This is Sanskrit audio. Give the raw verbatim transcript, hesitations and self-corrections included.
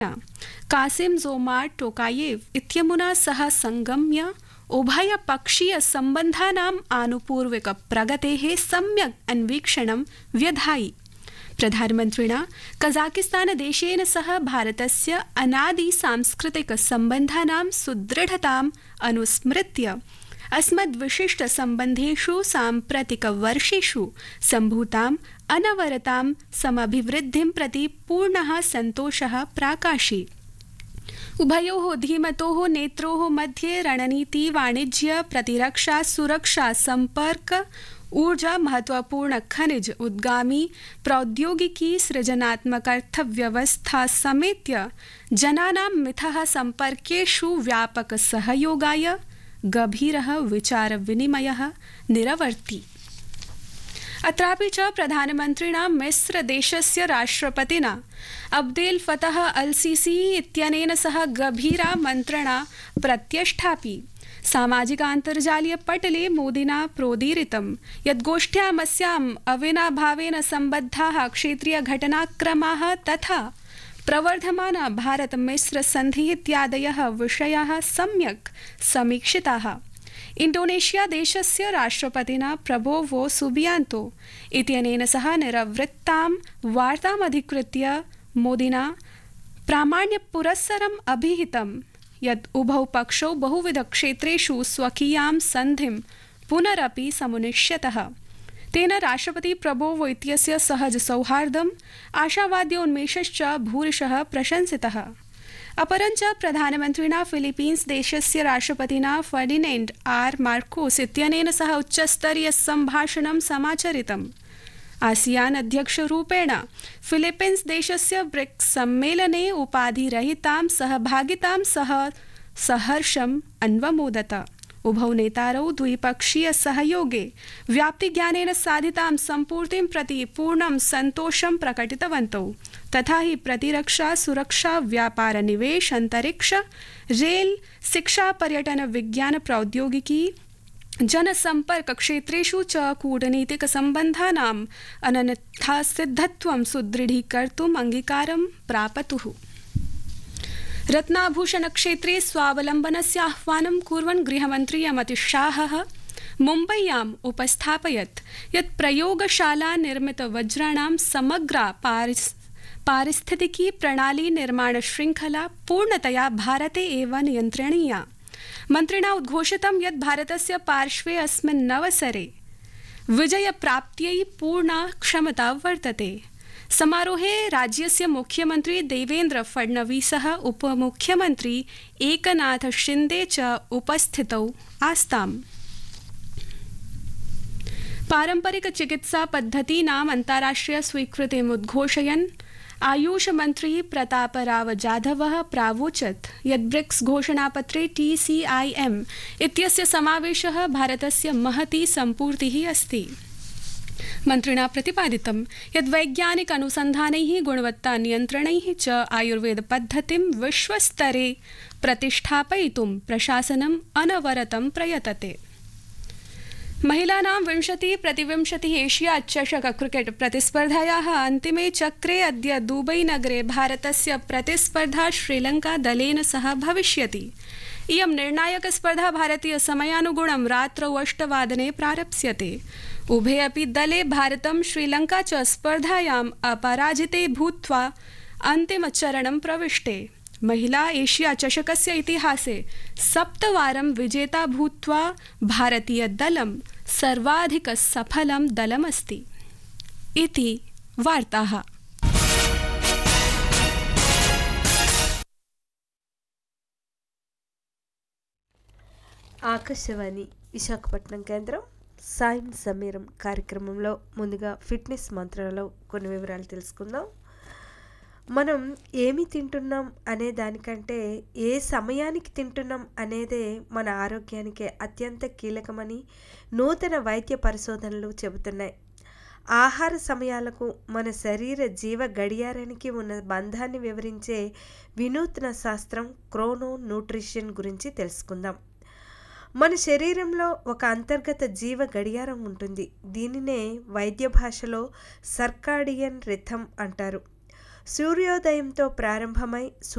कासिम जोमार टोकायेव इत्यमुना सह संगम्य उभयपक्षीयसम्बन्धानाम् आनुपूर्विकप्रगतेः सम्यक् अन्वीक्षणं व्यधायि। प्रधानमन्त्रिणा कजाकिस्तानदेशेन सह भारतस्य अनादि सांस्कृतिकसम्बन्धानां सुदृढताम् अनुस्मृत्य अस्मद्विशिष्टसम्बन्धेषु साम्प्रतिकवर्षेषु सम्भूताम् अनवरतां समभिवृद्धिं प्रति पूर्णः सन्तोषः प्राकाशि। उभयोः धीमतोः नेत्रोः मध्ये रणनीति वाणिज्य प्रतिरक्षा सुरक्षा संपर्क ऊर्जा महत्वपूर्ण खनिज उद्गामी प्रौद्योगिकी सृजनात्मक अर्थव्यवस्था समेत्य जनानां मिथः सम्पर्केषु व्यापक सहयोगाय गभीरः विचार विनिमयः निरवर्ति। अत्रापि च प्रधानमन्त्रिणा मिस्र देशस्य राष्ट्रपतिना अब्देल फतह अल सीसी इत्यनेन सह गभीरा मन्त्रणा प्रत्यष्ठापि। सामाजिकान्तर्जालीय पटले मोदिना प्रोदीरितं यत् गोष्ठ्यामस्याम् अविनाभावेन सम्बद्धाः क्षेत्रीय घटनाक्रमाः तथा प्रवर्धमाना भारत मिस्र सन्धिः इत्यादयः विषयाः सम्यक् समीक्षिताः। इंडोनेशिया देशस्य राष्ट्रपतिना प्रबोवो सुबियांतो इत्यनेन सह निरवृत्तां वार्तामधिकृत्य मोदिना प्रामाण्यपुरस्सरम् अभिहितं यत् उभौ पक्षौ बहुविधक्षेत्रेषु स्वकीयां सन्धिं पुनरपि समुन्निश्यतः। तेन राष्ट्रपति प्रबोवो इत्यस्य सहज सौहार्दम् आशावाद्योन्मेषश्च भूरिशः प्रशंसितः। अपरञ्च प्रधानमन्त्रिणा फिलीपीन्स् देशस्य राष्ट्रपतिना फर्डिनेण्ड आर मार्कोस इत्यनेन सह उच्चस्तरीय सम्भाषणं समाचरितम्। आसियान अध्यक्षरूपेण फिलीपीन्स् देशस्य ब्रिक्स सम्मेलने उपाधिरहितां सहभागितां सह सहर्षम् अन्वमोदत। उभौ नेतारौ द्विपक्षीय सहयोगे व्याप्तिज्ञानेन साधितां सम्पूर्तिं प्रति पूर्णं सन्तोषं प्रकटितवन्तौ। तथा हि प्रतिरक्षा सुरक्षा व्यापार निवेश अंतरिक्ष रेल शिक्षा पर्यटन विज्ञान प्रौद्योगिकी जनसंपर्क क्षेत्रेषु च कूटनीतिक सम्बन्धानाम् अनन्यथा सिद्धत्वं सुदृढीकर्तुम् अङ्गीकारं प्रापतुः। रत्नाभूषण क्षेत्रे स्वावलम्बनस्य आह्वानं कुर्वन् गृहमन्त्री अमितशाहः मुम्बय्याम् उपस्थापयत् यत् प्रयोगशाला निर्मित वज्राणां समग्रा पारिस् पारिस्थितिकी प्रणाली निर्माण श्रृंखला पूर्णतया भारते एव नियन्त्रणीया। मन्त्रिणा उद्घोषितं यत् भारतस्य पार्श्वे अस्मिन्नवसरे विजयप्राप्त्यै पूर्णा क्षमता वर्तते। समारोहे राज्यस्य मुख्यमन्त्री देवेन्द्र फडणवीसः उपमुख्यमन्त्री एकनाथ शिन्दे च उपस्थितौ आस्ताम्। पारम्परिक चिकित्सा पद्धतीनाम् अन्ताराष्ट्रिय स्वीकृतिम् उद्घोषयन् आयुष मंत्री प्रतापराव जाधवः प्रावोचत् यत् BRICS घोषणापत्रे T C I am इत्यस्य समावेशः भारतस्य महती सम्पूर्तिः अस्ति। मन्त्रिणा प्रतिपादितं यत् वैज्ञानिक अनुसन्धानैः गुणवत्ता नियन्त्रणैः च आयुर्वेद पद्धतिं विश्वस्तरे प्रतिष्ठापयितुं प्रशासनम् अनवरतं प्रयतते। महिलानां विंशति प्रतिविंशति एशिया चषक क्रिकेट प्रतिस्पर्धायाः अन्तिमे चक्रे अद्य दुबई नगरे भारतस्य प्रतिस्पर्धा श्रीलंका दलेन सह भविष्यति। इयं निर्णायक स्पर्धा भारतीय समयानुगुणं रात्रौ अष्टवादने प्रारप्स्यते। उभे अपि दले भारतं श्रीलंका च स्पर्धायाम् अपराजिते भूत्वा अन्तिमचरणं प्रविष्टे। महिला एशिया चषकस्य इतिहासे सप्तवारं विजेता भूत्वा भारतीय दलं सर्वाधिक सफलं दलमस्ति। इति वार्ताः। ఆకాశవాణి విశాఖపట్నం కేంద్రం సాయం సమీరం కార్యక్రమంలో ముందుగా ఫిట్నెస్ మంత్రాలలో కొన్ని వివరాలు తెలుసుకుందాం. మనం ఏమి తింటున్నాం అనే దానికంటే ఏ సమయానికి తింటున్నాం అనేదే మన ఆరోగ్యానికి అత్యంత కీలకమని నూతన వైద్య పరిశోధనలు చెబుతున్నాయి. ఆహార సమయాలకు మన శరీర జీవ గడియారానికి ఉన్న బంధాన్ని వివరించే వినూత్న శాస్త్రం క్రోనో న్యూట్రిషన్ గురించి తెలుసుకుందాం. మన శరీరంలో ఒక అంతర్గత జీవ గడియారం ఉంటుంది. దీనినే వైద్య భాషలో సర్కాడియన్ రిథమ్ అంటారు. సూర్యోదయంతో ప్రారంభమై